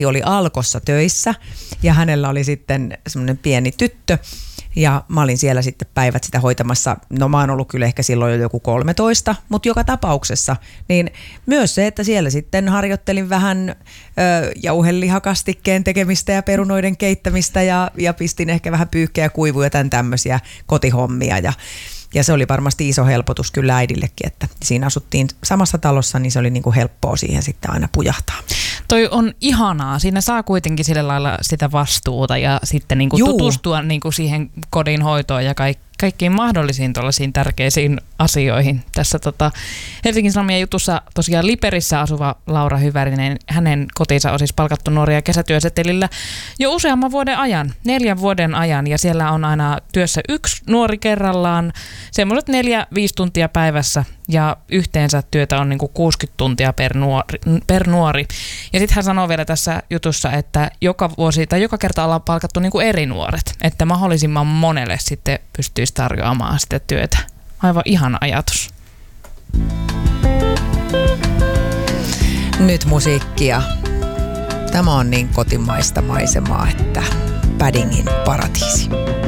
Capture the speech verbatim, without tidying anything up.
oli Alkossa töissä ja hänellä oli sitten semmoinen pieni tyttö. Ja mä olin siellä sitten päivät sitä hoitamassa. No mä oon ollut kyllä ehkä silloin jo joku kolmetoista, mutta joka tapauksessa. Niin myös se, että siellä sitten harjoittelin vähän ö, jauhelihakastikkeen tekemistä ja perunoiden keittämistä ja, ja pistin ehkä vähän pyykkejä, kuivuja, tämän tämmöisiä kotihommia. Ja, ja se oli varmasti iso helpotus kyllä äidillekin, että siinä asuttiin samassa talossa, niin se oli niin kuin helppoa siihen sitten aina pujahtaa. Toi on ihanaa. Siinä saa kuitenkin sillä lailla sitä vastuuta ja sitten niin kuin tutustua niin kuin siihen kodin hoitoon ja kaik- kaikkiin mahdollisiin tuollaisiin tärkeisiin asioihin. Tässä tota, Helsingin Sanomien jutussa tosiaan Liperissä asuva Laura Hyvärinen, hänen kotinsa on siis palkattu nuoria kesätyösetelillä jo useamman vuoden ajan, neljän vuoden ajan, ja siellä on aina työssä yksi nuori kerrallaan, semmoiset neljä, viisi tuntia päivässä, ja yhteensä työtä on niin kuin kuusikymmentä tuntia per nuori. Per nuori. Ja sitten hän sanoo vielä tässä jutussa, että joka vuosi tai joka kerta ollaan palkattu niin kuin eri nuoret, että mahdollisimman monelle sitten pystyisi tarjoamaan sitä työtä. Aivan ihana ajatus. Nyt musiikkia. Tämä on niin kotimaista maisemaa, että Paddingin paratiisi.